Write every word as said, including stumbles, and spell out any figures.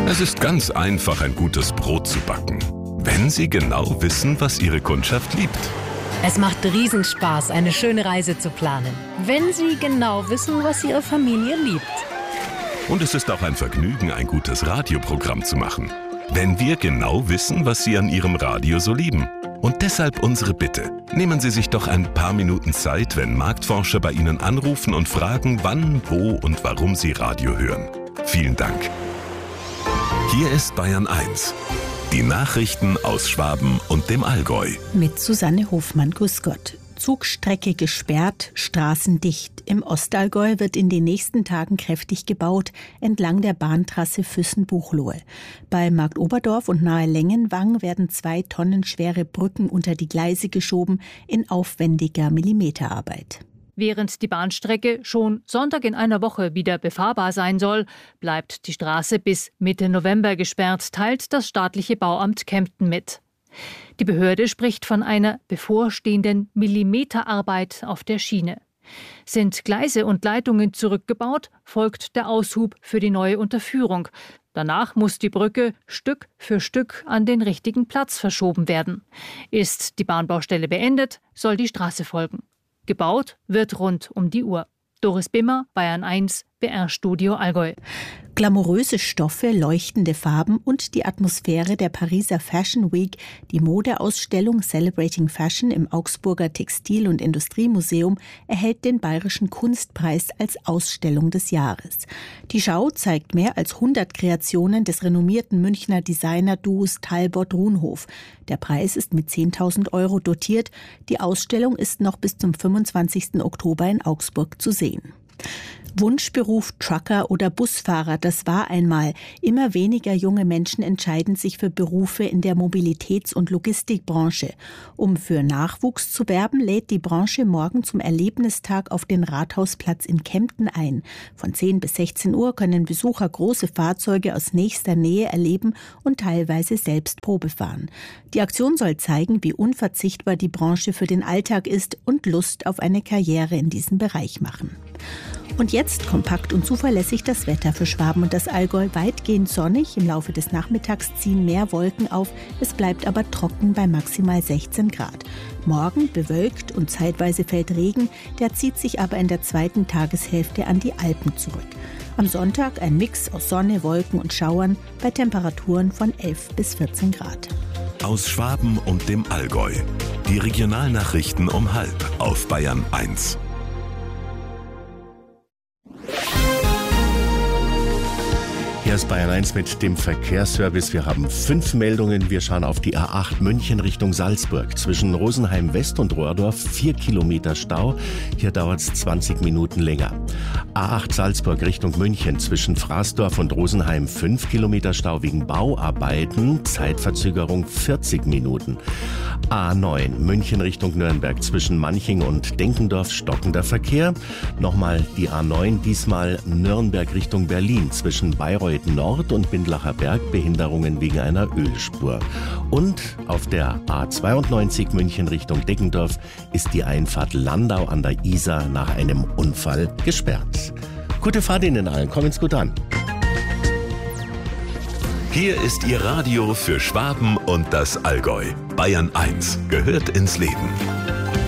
Es ist ganz einfach, ein gutes Brot zu backen, wenn Sie genau wissen, was Ihre Kundschaft liebt. Es macht Riesenspaß, eine schöne Reise zu planen, wenn Sie genau wissen, was Ihre Familie liebt. Und es ist auch ein Vergnügen, ein gutes Radioprogramm zu machen, wenn wir genau wissen, was Sie an Ihrem Radio so lieben. Und deshalb unsere Bitte. Nehmen Sie sich doch ein paar Minuten Zeit, wenn Marktforscher bei Ihnen anrufen und fragen, wann, wo und warum Sie Radio hören. Vielen Dank. Hier ist Bayern eins. Die Nachrichten aus Schwaben und dem Allgäu. Mit Susanne Hofmann, grüß Gott. Zugstrecke gesperrt, Straßen dicht. Im Ostallgäu wird in den nächsten Tagen kräftig gebaut, entlang der Bahntrasse Füssen-Buchloe. Bei Marktoberdorf und nahe Lengenwang werden zwei Tonnen schwere Brücken unter die Gleise geschoben in aufwendiger Millimeterarbeit. Während die Bahnstrecke schon Sonntag in einer Woche wieder befahrbar sein soll, bleibt die Straße bis Mitte November gesperrt, teilt das staatliche Bauamt Kempten mit. Die Behörde spricht von einer bevorstehenden Millimeterarbeit auf der Schiene. Sind Gleise und Leitungen zurückgebaut, folgt der Aushub für die neue Unterführung. Danach muss die Brücke Stück für Stück an den richtigen Platz verschoben werden. Ist die Bahnbaustelle beendet, soll die Straße folgen. Gebaut wird rund um die Uhr. Doris Bimmer, Bayern eins, B R-Studio Allgäu. Glamouröse Stoffe, leuchtende Farben und die Atmosphäre der Pariser Fashion Week, die Modeausstellung Celebrating Fashion im Augsburger Textil- und Industriemuseum, erhält den Bayerischen Kunstpreis als Ausstellung des Jahres. Die Schau zeigt mehr als hundert Kreationen des renommierten Münchner Designer-Duos Talbot-Runhof. Der Preis ist mit zehntausend Euro dotiert. Die Ausstellung ist noch bis zum fünfundzwanzigsten Oktober in Augsburg zu sehen. Wunschberuf Trucker oder Busfahrer, das war einmal. Immer weniger junge Menschen entscheiden sich für Berufe in der Mobilitäts- und Logistikbranche. Um für Nachwuchs zu werben, lädt die Branche morgen zum Erlebnistag auf den Rathausplatz in Kempten ein. Von zehn bis sechzehn Uhr können Besucher große Fahrzeuge aus nächster Nähe erleben und teilweise selbst Probe fahren. Die Aktion soll zeigen, wie unverzichtbar die Branche für den Alltag ist und Lust auf eine Karriere in diesem Bereich machen. Und jetzt kompakt und zuverlässig das Wetter für Schwaben und das Allgäu. Weitgehend sonnig, im Laufe des Nachmittags ziehen mehr Wolken auf, es bleibt aber trocken bei maximal sechzehn Grad. Morgen bewölkt und zeitweise fällt Regen, der zieht sich aber in der zweiten Tageshälfte an die Alpen zurück. Am Sonntag ein Mix aus Sonne, Wolken und Schauern bei Temperaturen von elf bis vierzehn Grad. Aus Schwaben und dem Allgäu. Die Regionalnachrichten um halb auf Bayern eins. Hier ist Bayern eins mit dem Verkehrsservice. Wir haben fünf Meldungen. Wir schauen auf die A acht München Richtung Salzburg. Zwischen Rosenheim West und Rohrdorf vier Kilometer Stau. Hier dauert es zwanzig Minuten länger. A acht Salzburg Richtung München. Zwischen Fraßdorf und Rosenheim fünf Kilometer Stau wegen Bauarbeiten. Zeitverzögerung vierzig Minuten. A neun München Richtung Nürnberg. Zwischen Manching und Denkendorf stockender Verkehr. Nochmal die A neun, diesmal Nürnberg Richtung Berlin. Zwischen Bayreuth Nord und Bindlacher Berg Behinderungen wegen einer Ölspur. Und auf der A zweiundneunzig München Richtung Deckendorf ist die Einfahrt Landau an der Isar nach einem Unfall gesperrt. Gute Fahrt Ihnen allen, kommen's gut an. Hier ist Ihr Radio für Schwaben und das Allgäu. Bayern eins gehört ins Leben.